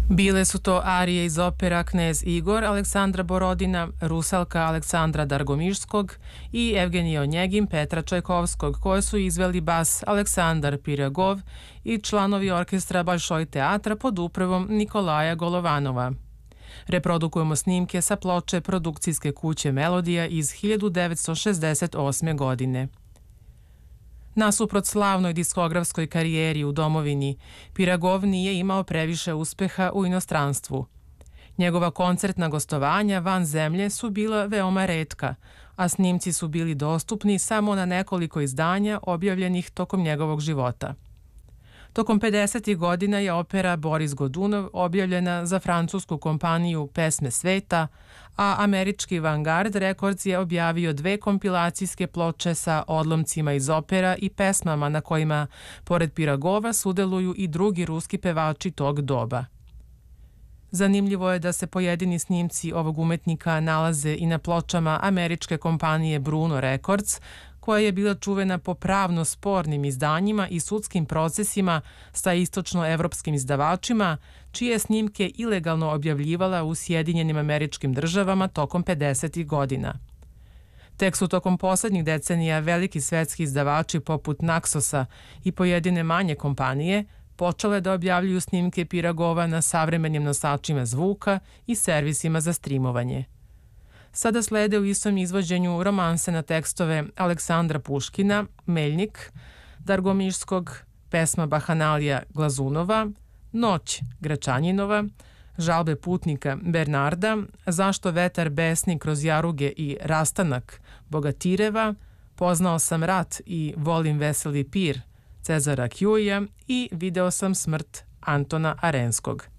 Bile su to arije iz opera Knez Igor Aleksandra Borodina, Rusalka Aleksandra Dargomišskog i Evgenij Onjegin Petra Čajkovskog, koje su izveli bas Aleksandar Piragov i članovi orkestra Balšoj teatra pod upravom Nikolaja Golovanova. Reprodukujemo snimke sa ploče produkcijske kuće Melodija iz 1968. godine. Nasuprot slavnoj diskografskoj karijeri u domovini, Piragov nije imao previše uspeha u inostranstvu. Njegova koncertna gostovanja van zemlje su bila veoma retka, a snimci su bili dostupni samo na nekoliko izdanja objavljenih tokom njegovog života. Tokom 50. godina je opera Boris Godunov objavljena za francusku kompaniju Pesme sveta, a američki Vanguard Records je objavio 2 kompilacijske ploče sa odlomcima iz opera i pesmama na kojima, pored Piragova, sudeluju i drugi ruski pevači tog doba. Zanimljivo je da se pojedini snimci ovog umetnika nalaze i na pločama američke kompanije Bruno Records, koja je bila čuvena po pravno spornim izdanjima i sudskim procesima sa istočnoevropskim izdavačima, čije snimke ilegalno objavljivala u Sjedinjenim Američkim Državama tokom 50. godina. Tek su tokom poslednjih decenija veliki svetski izdavači poput Naxosa i pojedine manje kompanije počele da objavljuju snimke Piragova na savremenim nosačima zvuka i servisima za streamovanje. Sada slede u istom izvođenju romanse na tekstove Aleksandra Puškina, Meljnik, Dargomišskog, pesma Bahanalija Glazunova, Noć Gračanjinova, Žalbe putnika Bernarda, Zašto vetar besni kroz jaruge i Rastanak Bogatireva, Poznao sam rat i Volim veseli pir Cezara Kjuija i Video sam smrt Antona Arenskog.